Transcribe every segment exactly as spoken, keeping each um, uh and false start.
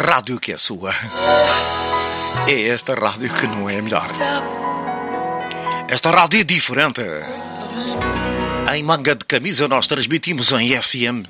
rádio que é sua. É esta rádio que não é melhor. Esta rádio é diferente. Em manga de camisa nós transmitimos em F M.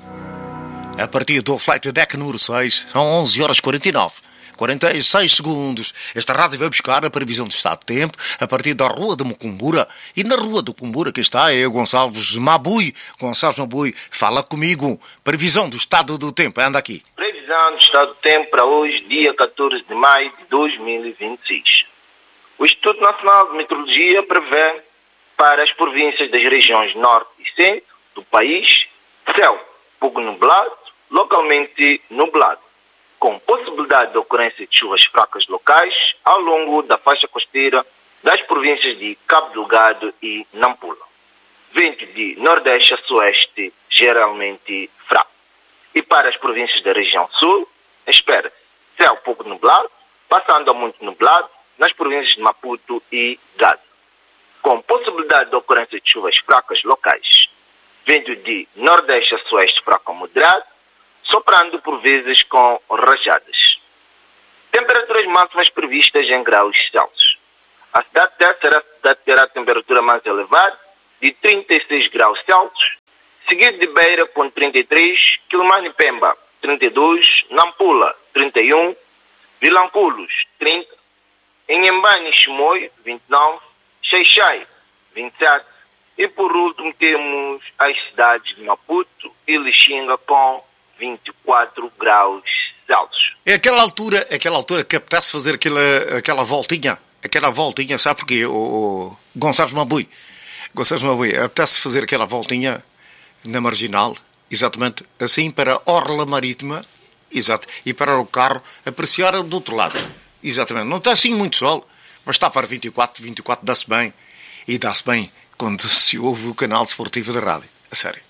A partir do Flight Deck número seis, são onze horas e quarenta e nove. quarenta e seis segundos. Esta rádio vai buscar a previsão do estado de tempo a partir da Rua de Mucumbura. E na Rua do Mucumbura que está é o Gonçalves Mabui. Gonçalves Mabui, fala comigo. Previsão do estado do tempo. Anda aqui. Previsão do estado do tempo para hoje, dia catorze de maio de dois mil e vinte e seis. O Instituto Nacional de Meteorologia prevê para as províncias das regiões norte e centro do país céu pouco nublado, localmente nublado, com possibilidade de ocorrência de chuvas fracas locais ao longo da faixa costeira das províncias de Cabo Delgado e Nampula. Vento de nordeste a sueste, geralmente fraco. E para as províncias da região sul, espera-se céu pouco nublado, passando a muito nublado nas províncias de Maputo e Gaza, com possibilidade de ocorrência de chuvas fracas locais. Vento de nordeste a sueste fraco a moderado, soprando por vezes com rajadas. Temperaturas máximas previstas em graus Celsius. A cidade terá, terá temperatura mais elevada, de trinta e seis graus Celsius, seguido de Beira com trinta e três, Quilomane e Pemba trinta e dois, Nampula trinta e um, Vilanculos trinta, Inhambane e Chimoio vinte e nove, Xai-Xai vinte e sete e por último temos as cidades de Maputo e Lixinga com vinte e quatro graus Celsius. É aquela altura, é aquela altura que apetece fazer aquela, aquela voltinha, aquela voltinha, sabe porquê? O, o Gonçalves Mabui, Gonçalves Mabui, apetece fazer aquela voltinha na Marginal, exatamente assim para a Orla Marítima, exato, e para o carro apreciar do outro lado, exatamente. Não está assim muito sol, mas está para vinte e quatro, vinte e quatro dá-se bem, e dá-se bem quando se ouve o canal desportivo da rádio, a sério.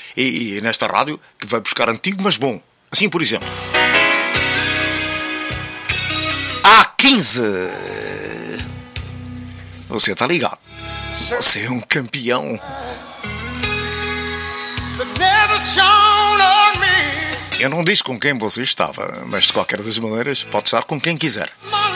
E, e nesta rádio, que vai buscar antigo, mas bom. Assim, por exemplo. A quinze. Você está ligado. Você é um campeão. Eu não disse com quem você estava, mas de qualquer das maneiras pode estar com quem quiser.